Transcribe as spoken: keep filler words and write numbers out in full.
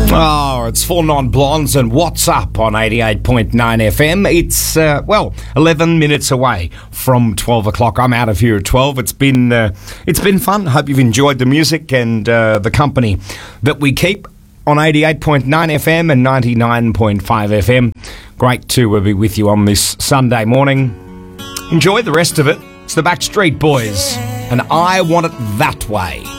Oh, it's Four Non-Blondes and What's Up on eighty-eight point nine F M. It's, uh, well, eleven minutes away from twelve o'clock. I'm out of here at twelve. It's been uh, it's been fun. Hope you've enjoyed the music and uh, the company that we keep on eighty-eight point nine F M and ninety-nine point five F M. Great to uh, be with you on this Sunday morning. Enjoy the rest of it. It's the Backstreet Boys, and I Want It That Way.